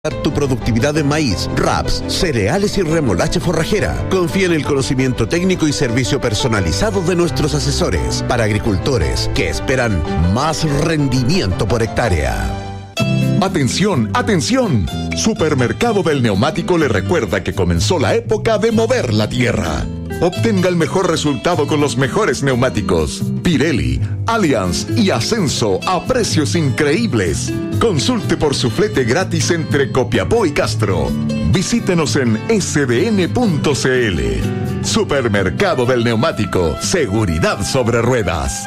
Tu productividad en maíz, raps, cereales y remolacha forrajera. Confía en el conocimiento técnico y servicio personalizado de nuestros asesores para agricultores que esperan más rendimiento por hectárea. ¡Atención, atención! Supermercado del Neumático le recuerda que comenzó la época de mover la tierra. Obtenga el mejor resultado con los mejores neumáticos. Pirelli, Allianz y Ascenso a precios increíbles. Consulte por su flete gratis entre Copiapó y Castro. Visítenos en sdn.cl. Supermercado del Neumático. Seguridad sobre ruedas.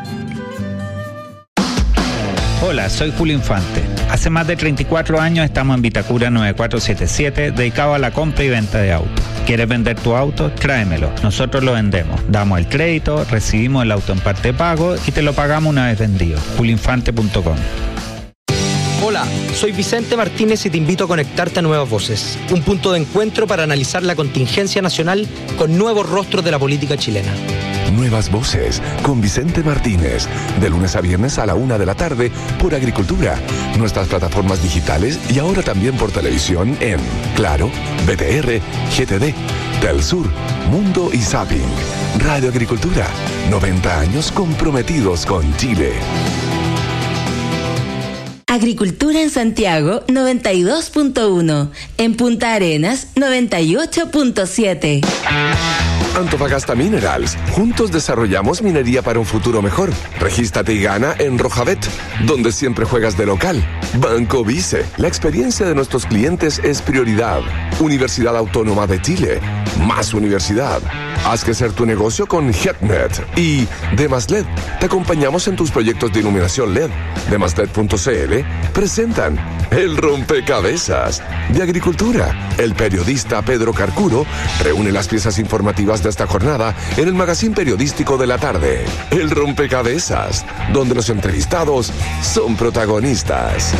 Hola, soy Julio Infante. Hace más de 34 años estamos en Vitacura 9477, dedicado a la compra y venta de autos. ¿Quieres vender tu auto? Tráemelo. Nosotros lo vendemos. Damos el crédito, recibimos el auto en parte de pago y te lo pagamos una vez vendido. julioinfante.com. Hola, soy Vicente Martínez y te invito a conectarte a Nuevas Voces, un punto de encuentro para analizar la contingencia nacional con nuevos rostros de la política chilena. Nuevas Voces, con Vicente Martínez, de lunes a viernes a la 1 de la tarde por Agricultura, nuestras plataformas digitales y ahora también por televisión en Claro, BTR, GTD, Telsur, Mundo y Zapping. Radio Agricultura, 90 años comprometidos con Chile. Agricultura en Santiago 92.1, en Punta Arenas 98.7. Antofagasta Minerals. Juntos desarrollamos minería para un futuro mejor. Regístrate y gana en Rojabet, donde siempre juegas de local. Banco Vice. La experiencia de nuestros clientes es prioridad. Universidad Autónoma de Chile. Más universidad. Haz crecer tu negocio con HeadNet. Y DemasLed. Te acompañamos en tus proyectos de iluminación LED. DemasLed.cl presentan El Rompecabezas de Agricultura. El periodista Pedro Carcuro reúne las piezas informativas de esta jornada en el magazín periodístico de la tarde. El Rompecabezas, donde los entrevistados son protagonistas.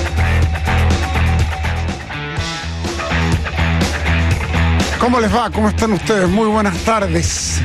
¿Cómo les va? ¿Cómo están ustedes? Muy buenas tardes.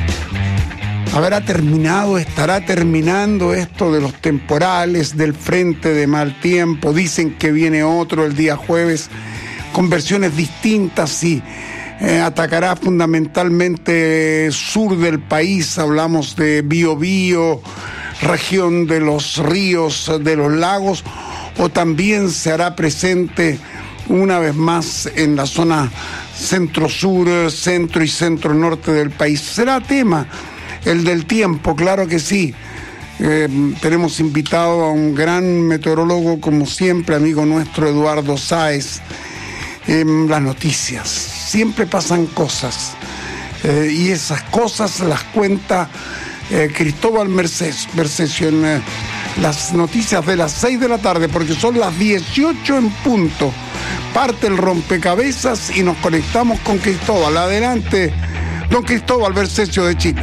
Estará terminando esto de los temporales, del frente de mal tiempo. Dicen que viene otro el día jueves con versiones distintas y atacará fundamentalmente sur del país. Hablamos de Biobío, región de los ríos, de los lagos, o también se hará presente una vez más en la zona centro-sur, centro y centro-norte del país. Será tema el del tiempo, claro que sí. Tenemos invitado a un gran meteorólogo, como siempre, amigo nuestro, Eduardo Sáez. Las noticias, siempre pasan cosas, y esas cosas las cuenta Cristóbal Mercesio en las noticias de las 6 de la tarde, porque son las 18 en punto. Parte el rompecabezas y nos conectamos con Cristóbal. Adelante, don Cristóbal Mercesio de Chile.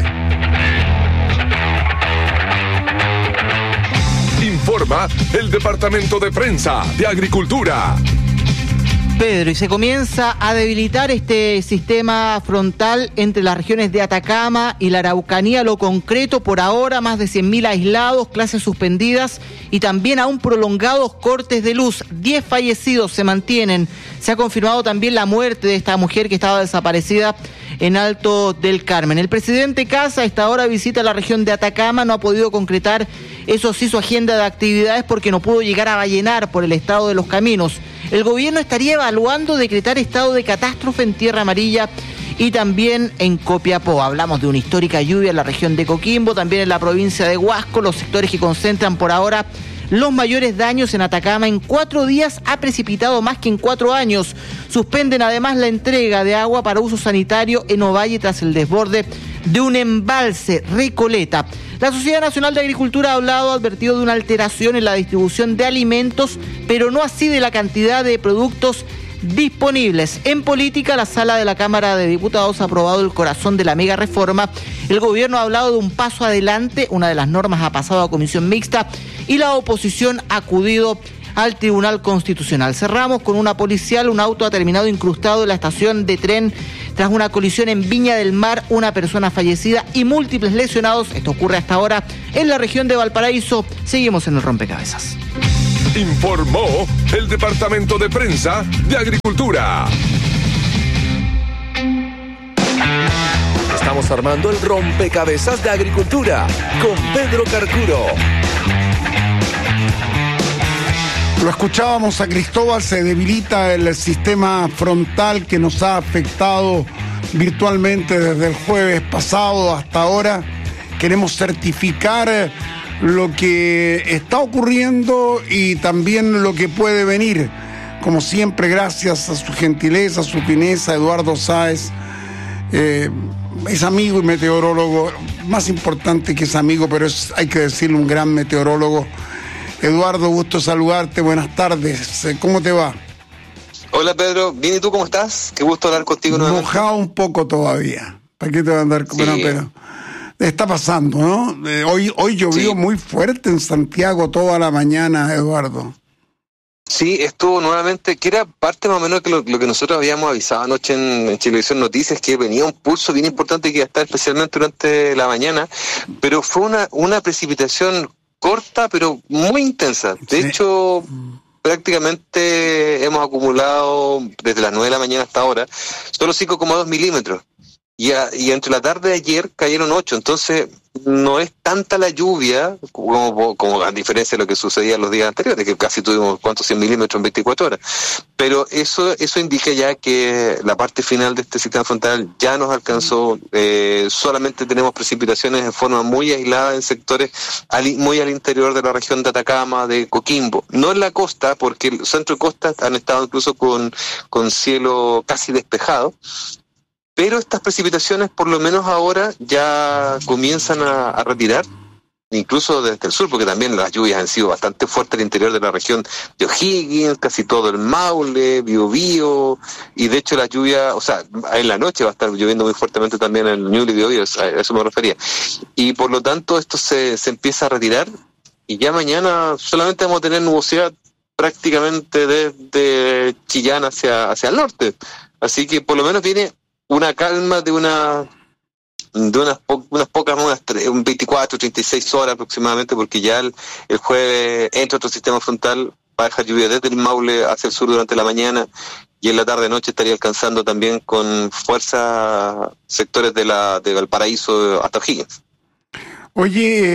Informa el Departamento de Prensa de Agricultura. Pedro, y se comienza a debilitar este sistema frontal entre las regiones de Atacama y la Araucanía. Lo concreto, por ahora, más de 100.000 aislados, clases suspendidas y también aún prolongados cortes de luz. 10 fallecidos se mantienen. Se ha confirmado también la muerte de esta mujer que estaba desaparecida en Alto del Carmen. El presidente Kassa a esta hora visita la región de Atacama. No ha podido concretar, eso sí, su agenda de actividades porque no pudo llegar a Vallenar por el estado de los caminos. El gobierno estaría evaluando decretar estado de catástrofe en Tierra Amarilla y también en Copiapó. Hablamos de una histórica lluvia en la región de Coquimbo, también en la provincia de Huasco, los sectores que concentran por ahora los mayores daños. En Atacama en 4 días ha precipitado más que en 4 años. Suspenden además la entrega de agua para uso sanitario en Ovalle tras el desborde de un embalse, Recoleta. La Sociedad Nacional de Agricultura ha advertido de una alteración en la distribución de alimentos, pero no así de la cantidad de productos disponibles. En política, la sala de la Cámara de Diputados ha aprobado el corazón de la mega reforma. El gobierno ha hablado de un paso adelante, una de las normas ha pasado a comisión mixta y la oposición ha acudido al Tribunal Constitucional. Cerramos con una policial. Un auto ha terminado incrustado en la estación de tren tras una colisión en Viña del Mar, una persona fallecida y múltiples lesionados. Esto ocurre hasta ahora en la región de Valparaíso. Seguimos en el rompecabezas. Informó el Departamento de Prensa de Agricultura. Estamos armando el rompecabezas de Agricultura con Pedro Carcuro. Lo escuchábamos a Cristóbal, se debilita el sistema frontal que nos ha afectado virtualmente desde el jueves pasado hasta ahora. Queremos certificar lo que está ocurriendo y también lo que puede venir. Como siempre, gracias a su gentileza, a su fineza, Eduardo Sáez, es amigo y meteorólogo, más importante que es amigo, pero hay que decirle un gran meteorólogo. Eduardo, gusto saludarte, buenas tardes, ¿cómo te va? Hola Pedro, bien, ¿y tú cómo estás? Qué gusto hablar contigo nuevamente. Mojado un poco todavía, ¿para qué te va a andar? Sí. Bueno, pero está pasando, ¿no? Hoy llovió Sí. muy fuerte en Santiago toda la mañana, Eduardo. Sí, estuvo nuevamente, que era parte más o menos de lo que nosotros habíamos avisado anoche en Chilevisión Noticias, que venía un pulso bien importante que iba a estar especialmente durante la mañana, pero fue una precipitación corta, pero muy intensa. De hecho, prácticamente hemos acumulado desde las 9 de la mañana hasta ahora solo 5,2 milímetros. Y entre la tarde de ayer cayeron 8, entonces no es tanta la lluvia como a diferencia de lo que sucedía los días anteriores, que casi tuvimos 100 milímetros en 24 horas. Pero eso indica ya que la parte final de este sistema frontal ya nos alcanzó. Solamente tenemos precipitaciones en forma muy aislada en sectores muy al interior de la región de Atacama, de Coquimbo. No en la costa, porque el centro y costa han estado incluso con cielo casi despejado. Pero estas precipitaciones, por lo menos ahora, ya comienzan a retirar, incluso desde el sur, porque también las lluvias han sido bastante fuertes al interior de la región de O'Higgins, casi todo el Maule, Biobío, y de hecho la lluvia, o sea, en la noche va a estar lloviendo muy fuertemente también en el Ñuble y Biobío, a eso me refería. Y por lo tanto esto se empieza a retirar, y ya mañana solamente vamos a tener nubosidad prácticamente desde Chillán hacia el norte. Así que por lo menos viene una calma de unas pocas, 24, 36 horas aproximadamente, porque ya el jueves entra otro sistema frontal, va a dejar lluvia desde el Maule hacia el sur durante la mañana, y en la tarde-noche estaría alcanzando también con fuerza sectores de Valparaíso hasta O'Higgins. Oye,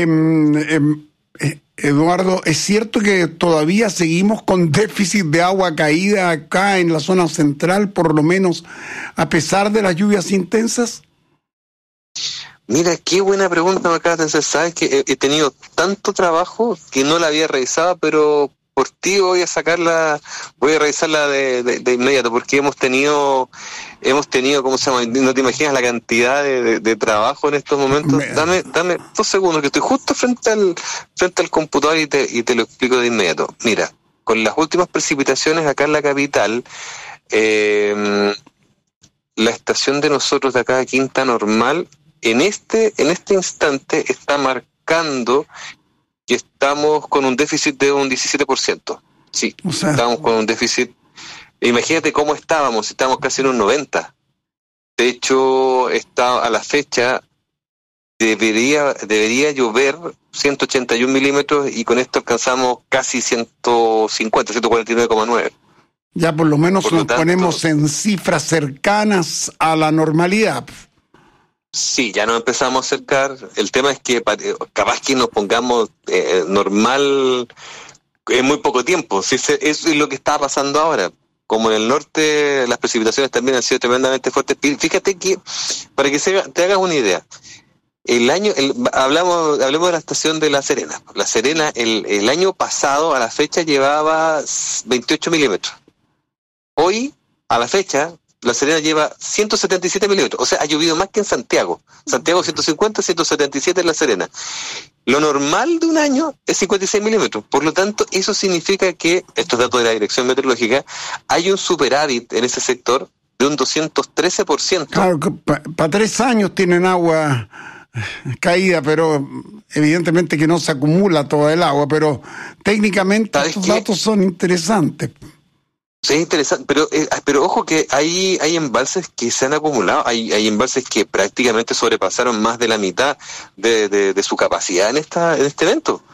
Eduardo, ¿es cierto que todavía seguimos con déficit de agua caída acá en la zona central, por lo menos a pesar de las lluvias intensas? Mira, qué buena pregunta me acabas de hacer. Sabes que he tenido tanto trabajo que no la había revisado, pero por ti voy a revisarla de inmediato, porque hemos tenido, ¿cómo se llama? No te imaginas la cantidad de trabajo en estos momentos. Dame 2 segundos, que estoy justo frente al computador y te lo explico de inmediato. Mira, con las últimas precipitaciones acá en la capital, la estación de nosotros de acá de Quinta Normal, en este instante está marcando que estamos con un déficit de un 17%. Sí, o sea, estamos con un déficit. Imagínate cómo estábamos casi en un 90%. De hecho, a la fecha debería llover 181 milímetros y con esto alcanzamos casi 149,9. Ya por lo menos nos ponemos en cifras cercanas a la normalidad. Sí, ya nos empezamos a acercar. El tema es que capaz que nos pongamos normal en muy poco tiempo. Sí, eso es lo que está pasando ahora. Como en el norte las precipitaciones también han sido tremendamente fuertes. Fíjate que, para que te hagas una idea, hablemos de la estación de La Serena. La Serena el año pasado a la fecha llevaba 28 milímetros. Hoy, a la fecha, La Serena lleva 177 milímetros, o sea, ha llovido más que en Santiago. Santiago 150, 177 en La Serena. Lo normal de un año es 56 milímetros. Por lo tanto, eso significa que, estos datos de la Dirección Meteorológica, hay un superávit en ese sector de un 213%. Claro, para 3 años tienen agua caída, pero evidentemente que no se acumula toda el agua, pero técnicamente estos datos son interesantes. Sí, es interesante, pero ojo que hay embalses que se han acumulado, hay embalses que prácticamente sobrepasaron más de la mitad de su capacidad en este evento.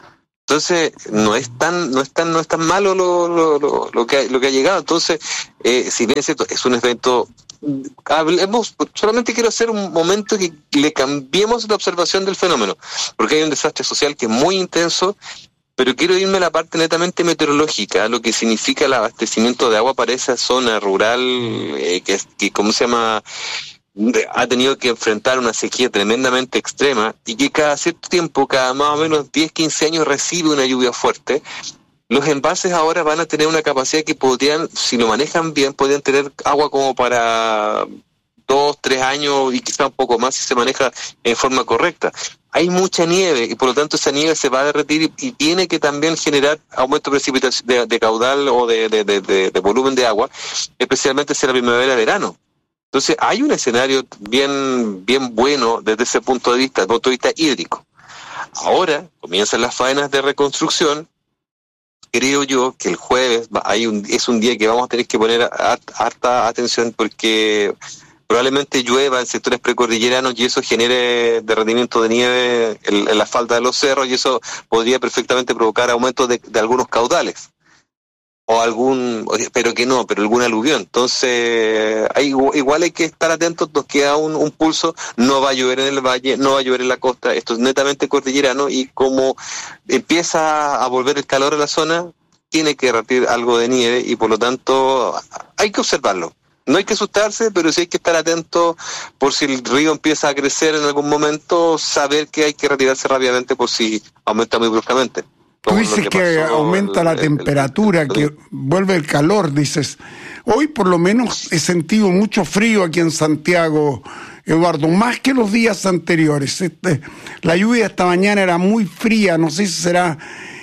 Entonces, no es tan malo lo que ha llegado. Entonces, si bien es cierto, es un evento, solamente quiero hacer un momento que le cambiemos la observación del fenómeno, porque hay un desastre social que es muy intenso, pero quiero irme a la parte netamente meteorológica, lo que significa el abastecimiento de agua para esa zona rural, que ¿cómo se llama?, ha tenido que enfrentar una sequía tremendamente extrema y que cada cierto tiempo, cada más o menos 10, 15 años recibe una lluvia fuerte. Los embalses ahora van a tener una capacidad que podrían, si lo manejan bien, podrían tener agua como para 2, 3 años y quizá un poco más si se maneja en forma correcta. Hay mucha nieve y por lo tanto esa nieve se va a derretir y tiene que también generar aumento de precipitación de caudal o de volumen de agua, especialmente hacia la primavera-verano. Entonces hay un escenario bien bueno desde ese punto de vista hídrico. Ahora comienzan las faenas de reconstrucción. Creo yo que el jueves es un día que vamos a tener que poner harta atención porque probablemente llueva en sectores precordilleranos y eso genere derretimiento de nieve en la falda de los cerros y eso podría perfectamente provocar aumento de algunos caudales. O algún aluvión. Entonces, igual hay que estar atentos, nos queda un pulso, no va a llover en el valle, no va a llover en la costa, esto es netamente cordillerano y como empieza a volver el calor a la zona, tiene que derretir algo de nieve y por lo tanto hay que observarlo. No hay que asustarse, pero sí hay que estar atento por si el río empieza a crecer en algún momento, saber que hay que retirarse rápidamente por si aumenta muy bruscamente. Tú dices que aumenta la temperatura, que vuelve el calor, dices. Hoy por lo menos he sentido mucho frío aquí en Santiago, Eduardo, más que los días anteriores. La lluvia esta mañana era muy fría, no sé si será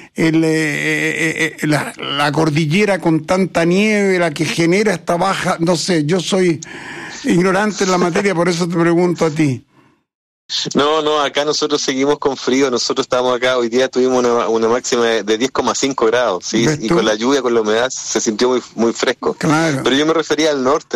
la cordillera con tanta nieve la que genera esta baja, no sé, yo soy ignorante en la materia, por eso te pregunto a ti. No, acá nosotros seguimos con frío, nosotros estamos acá, hoy día tuvimos una máxima de 10,5 grados, ¿sí? Y con la lluvia, con la humedad, se sintió muy, muy fresco. Claro. Pero yo me refería al norte,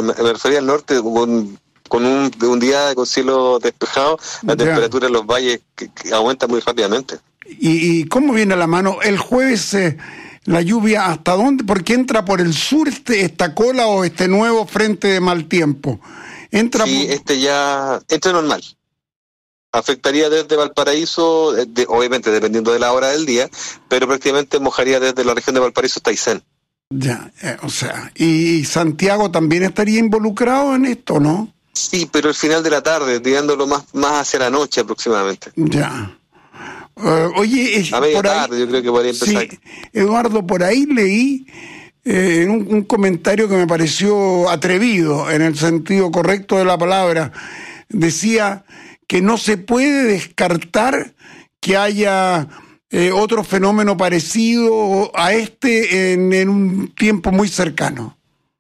con un día con cielo despejado, la temperatura en los valles que aumenta muy rápidamente. ¿Y cómo viene a la mano? El jueves, la lluvia, ¿hasta dónde? Porque entra por el sur esta cola o este nuevo frente de mal tiempo. Sí, ya entra normal. Afectaría desde Valparaíso, obviamente dependiendo de la hora del día, pero prácticamente mojaría desde la región de Valparaíso hasta Aysén. Ya, ¿y Santiago también estaría involucrado en esto, no? Sí, pero al final de la tarde, tirándolo más hacia la noche aproximadamente. Ya. Oye, a media tarde yo creo que podría empezar. Sí, Eduardo, por ahí leí en un comentario que me pareció atrevido, en el sentido correcto de la palabra. Decía que no se puede descartar que haya otro fenómeno parecido a este en un tiempo muy cercano.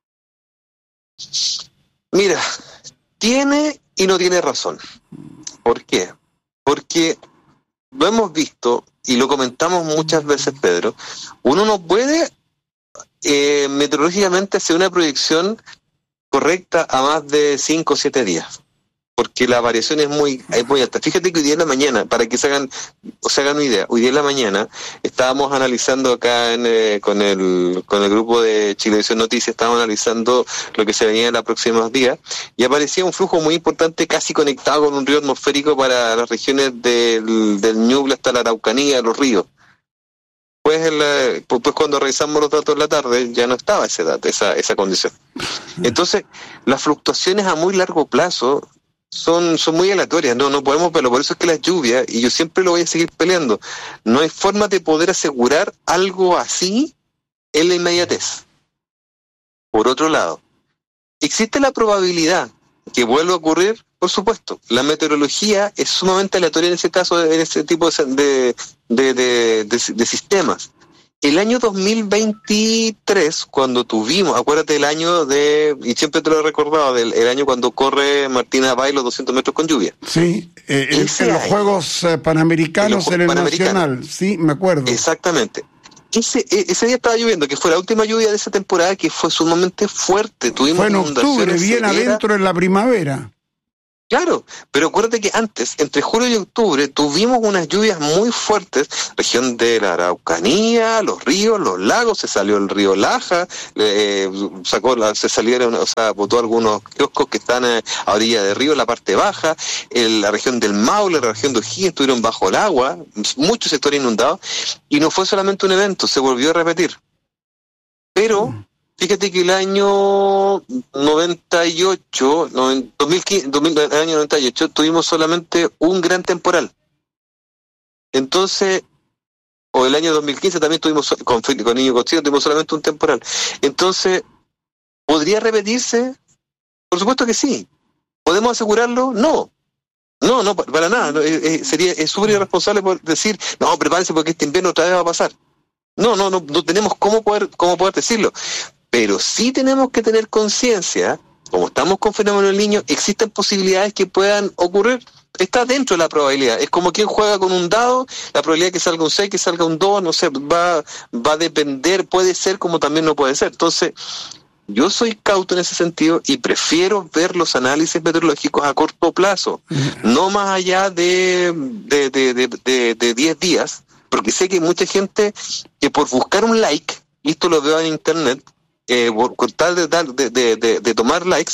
Mira, tiene y no tiene razón. ¿Por qué? Porque lo hemos visto y lo comentamos muchas veces, Pedro, uno no puede meteorológicamente hacer una proyección correcta a más de 5 o 7 días. Porque la variación es muy alta. Fíjate que hoy día en la mañana, para que se hagan una idea, hoy día en la mañana estábamos analizando acá con el grupo de Chilevisión Noticias, estábamos analizando lo que se venía en los próximos días y aparecía un flujo muy importante casi conectado con un río atmosférico para las regiones del Ñuble hasta la Araucanía, los ríos. Pues cuando revisamos los datos en la tarde ya no estaba esa condición. Entonces, las fluctuaciones a muy largo plazo son muy aleatorias, no podemos verlo, por eso es que las lluvias, y yo siempre lo voy a seguir peleando, no hay forma de poder asegurar algo así en la inmediatez. Por otro lado, ¿existe la probabilidad que vuelva a ocurrir? Por supuesto, la meteorología es sumamente aleatoria en ese caso, en ese tipo de sistemas. El año 2023, cuando tuvimos, acuérdate del año y siempre te lo he recordado, el año cuando corre Martina Bay los 200 metros con lluvia. Sí, en los Juegos Panamericanos en el Nacional, sí, me acuerdo. Exactamente. Ese día estaba lloviendo, que fue la última lluvia de esa temporada, que fue sumamente fuerte. Tuvimos fue en octubre, bien adentro en la primavera. Claro, pero acuérdate que antes, entre julio y octubre, tuvimos unas lluvias muy fuertes, región de la Araucanía, los ríos, los lagos, se salió el río Laja, botó algunos kioscos que están a orilla del río, en la parte baja, la región del Maule, la región de O'Higgins estuvieron bajo el agua, muchos sectores inundados, y no fue solamente un evento, se volvió a repetir. Pero fíjate que el año 98, el año 98, tuvimos solamente un gran temporal. Entonces, o el año 2015 también tuvimos, con Niño Costilla, tuvimos solamente un temporal. Entonces, ¿podría repetirse? Por supuesto que sí. ¿Podemos asegurarlo? No. No, para nada. Es súper irresponsable por decir, no, prepárense porque este invierno otra vez va a pasar. No tenemos cómo poder decirlo. Pero sí tenemos que tener conciencia, como estamos con fenómeno del Niño, existen posibilidades que puedan ocurrir. Está dentro de la probabilidad. Es como quien juega con un dado, la probabilidad que salga un 6, que salga un 2, no sé, va a depender, puede ser como también no puede ser. Entonces, yo soy cauto en ese sentido y prefiero ver los análisis meteorológicos a corto plazo, no más allá de 10 días, porque sé que hay mucha gente que por buscar un like, y esto lo veo en internet, con tal de tomar likes,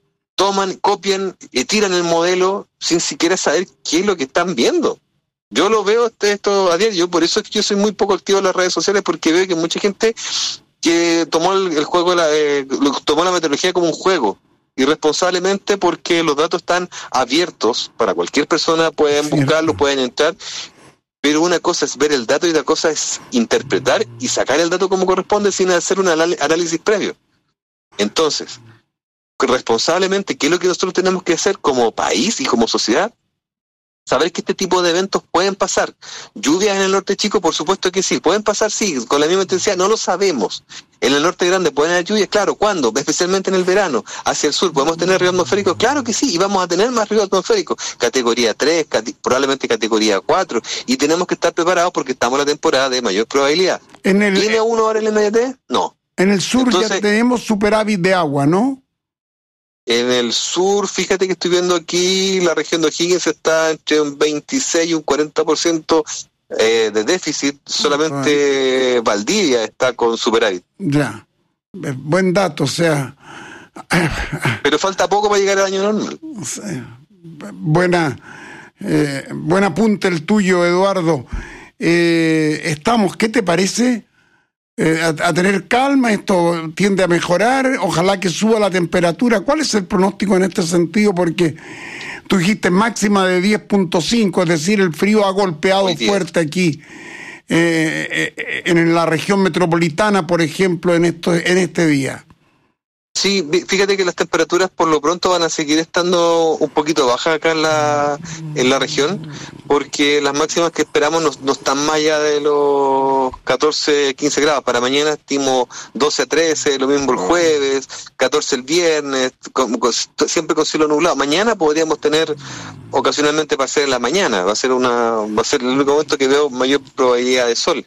copian y tiran el modelo sin siquiera saber qué es lo que están viendo. Yo lo veo esto a diario, por eso es que yo soy muy poco activo en las redes sociales, porque veo que mucha gente que tomó el juego, tomó la meteorología como un juego, irresponsablemente, porque los datos están abiertos para cualquier persona, pueden buscarlo, pueden entrar. Pero una cosa es ver el dato y otra cosa es interpretar y sacar el dato como corresponde sin hacer un análisis previo. Entonces, responsablemente, ¿qué es lo que nosotros tenemos que hacer como país y como sociedad? Saber que este tipo de eventos pueden pasar. Lluvias en el norte chico, por supuesto que sí. Pueden pasar, sí, con la misma intensidad, no lo sabemos. En el norte grande pueden haber lluvias, claro, ¿cuándo? Especialmente en el verano. Hacia el sur, ¿podemos tener río atmosférico? Claro que sí, y vamos a tener más río atmosférico. Categoría 3, probablemente categoría 4. Y tenemos que estar preparados porque estamos en la temporada de mayor probabilidad. ¿Tiene uno ahora el MDT? No. En el sur entonces, ya tenemos superávit de agua, ¿no? En el sur, fíjate que estoy viendo aquí, la región de O'Higgins está entre un 26 y un 40% de déficit, solamente Valdivia está con superávit. Ya, buen dato, o sea... Pero falta poco para llegar al año normal. Buen apunte el tuyo, Eduardo. ¿Qué te parece? A tener calma, esto tiende a mejorar, ojalá que suba la temperatura. ¿Cuál es el pronóstico en este sentido? Porque tú dijiste máxima de 10.5, es decir, el frío ha golpeado fuerte aquí, en la región metropolitana, por ejemplo, en este día. Sí, fíjate que las temperaturas por lo pronto van a seguir estando un poquito bajas acá en la región, porque las máximas que esperamos no están más allá de los 14, 15 grados. Para mañana estimo 12 a 13, lo mismo el jueves, 14 el viernes, siempre con cielo nublado. Mañana podríamos tener ocasionalmente para ser en la mañana, va a ser el único momento que veo mayor probabilidad de sol.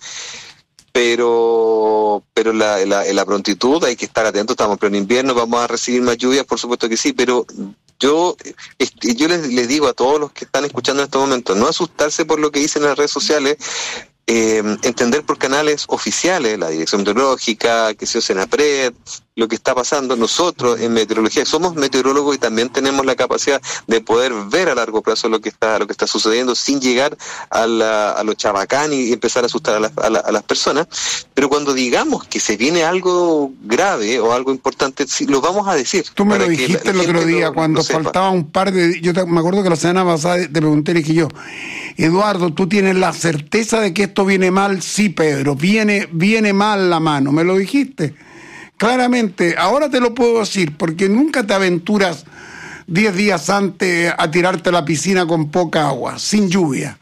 Pero la prontitud hay que estar atentos, estamos en invierno, vamos a recibir más lluvias, por supuesto que sí, pero yo les digo a todos los que están escuchando en este momento, no asustarse por lo que dicen en las redes sociales, entender por canales oficiales, la Dirección Meteorológica, que se Senapred, lo que está pasando. Nosotros en meteorología somos meteorólogos y también tenemos la capacidad de poder ver a largo plazo lo que está sucediendo sin llegar a lo chabacán y empezar a asustar a las personas. Pero cuando digamos que se viene algo grave o algo importante, sí, lo vamos a decir. Tú me lo dijiste el otro día cuando faltaba un par de... me acuerdo que la semana pasada te pregunté, le dije yo, Eduardo, ¿tú tienes la certeza de que esto viene mal? Sí, Pedro, viene mal la mano, me lo dijiste. Claramente, ahora te lo puedo decir, porque nunca te aventuras 10 días antes a tirarte a la piscina con poca agua, sin lluvia.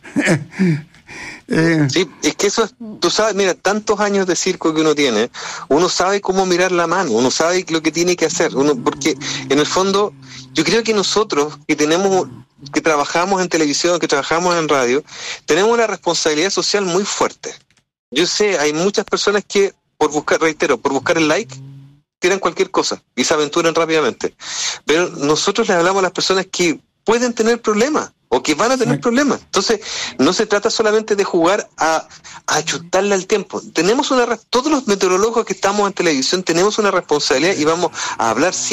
Sí, es que eso es, tú sabes, mira, tantos años de circo que uno tiene, uno sabe cómo mirar la mano, uno sabe lo que tiene que hacer, porque en el fondo, yo creo que nosotros que trabajamos en televisión, que trabajamos en radio, tenemos una responsabilidad social muy fuerte. Yo sé, hay muchas personas que por buscar el like, esperan cualquier cosa y se aventuran rápidamente. Pero nosotros les hablamos a las personas que pueden tener problemas o que van a tener problemas. Entonces, no se trata solamente de jugar a chutarle al tiempo. Todos los meteorólogos que estamos en televisión tenemos una responsabilidad y vamos a hablar siempre